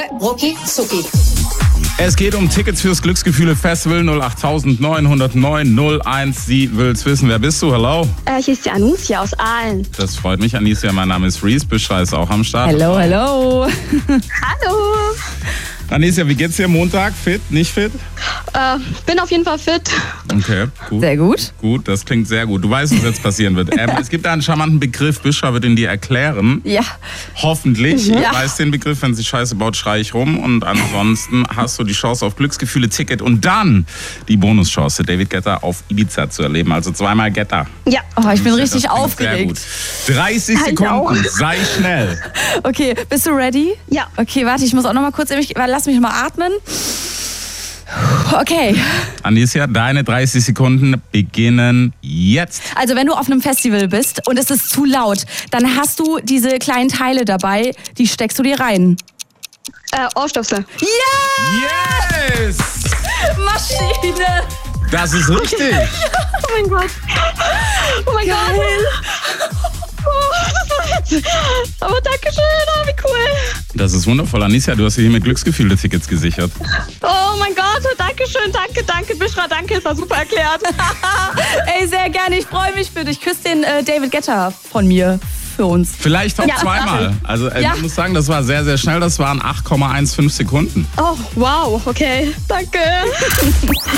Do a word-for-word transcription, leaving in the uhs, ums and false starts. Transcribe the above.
rucki zucki. Es geht um Tickets fürs Glücksgefühle-Festival null acht neun null neun null eins. Sie will's wissen. Wer bist du? Hello? Äh, hier ist die Anusia aus Aalen. Das freut mich, Anusia. Mein Name ist Reese. Büschra ist auch am Start. Hello, hello. Hallo. Anusia, wie geht's dir? Montag? Fit? Nicht fit? Äh, bin auf jeden Fall fit. Okay, gut. Sehr gut. Gut, das klingt sehr gut. Du weißt, was jetzt passieren wird. Ähm, es gibt da einen charmanten Begriff. Büschra wird ihn dir erklären. Ja. Hoffentlich. Mhm. Ich Ja. weiß den Begriff. Wenn sie Scheiße baut, schrei ich rum. Und ansonsten hast du die Chance auf Glücksgefühle-Ticket und dann die Bonuschance, David Guetta auf Ibiza zu erleben. Also zweimal Guetta. Ja. Oh, ich bin Das richtig klingt aufgeregt. Sehr gut. dreißig Ja, ich auch. Sekunden. Sei schnell. Okay, bist du ready? Ja. Okay, warte, ich muss auch noch mal kurz, lass mich mal atmen. Okay. Anusia, deine dreißig Sekunden beginnen jetzt. Also wenn du auf einem Festival bist und es ist zu laut, dann hast du diese kleinen Teile dabei, die steckst du dir rein. Äh, Ohrstöpsel. Ja! Yes! Maschine! Das ist richtig. Oh mein Gott. Oh mein Gott. Oh, aber danke schön, oh, wie cool. Das ist wundervoll. Anusia, du hast dir hier mit Glücksgefühle-Tickets gesichert. Oh mein Gott, danke schön, danke, danke, Büschra, danke, es war super erklärt. Ey, sehr gerne, ich freue mich für dich. Küss den äh, David Guetta von mir für uns. Vielleicht auch Ja, das zweimal. darf Also äh, Ja. ich muss sagen, das war sehr, sehr schnell. Das waren acht Komma fünfzehn Sekunden. Oh, wow, okay, danke.